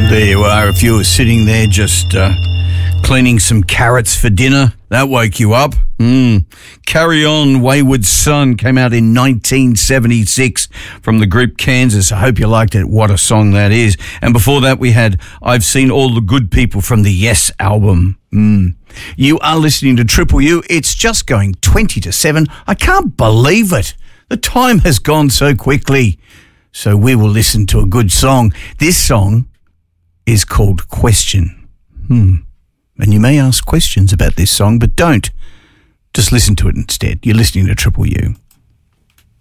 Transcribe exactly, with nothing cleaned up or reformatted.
There you are. If you were sitting there just uh, cleaning some carrots for dinner, that woke you up. Mm. Carry On, Wayward Son came out in nineteen seventy-six from the group Kansas. I hope you liked it. What a song that is. And before that, we had I've Seen All the Good People from the Yes album. Mm. You are listening to Triple U. It's just going twenty to seven. I can't believe it. The time has gone so quickly. So we will listen to a good song. This song is called Question. Hmm. And you may ask questions about this song, but don't. Just listen to it instead. You're listening to Triple U.